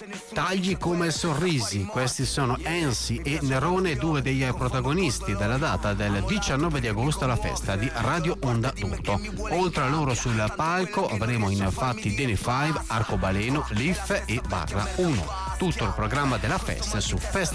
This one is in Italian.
Tagli come sorrisi, questi sono Ensi e Nerone, due dei protagonisti della data del 19 di agosto alla festa di Radio Onda d'Urto. Oltre a loro sul palco avremo infatti Deni 5, Arcobaleno, Leaf e Barra 1. Tutto il programma della festa su Festa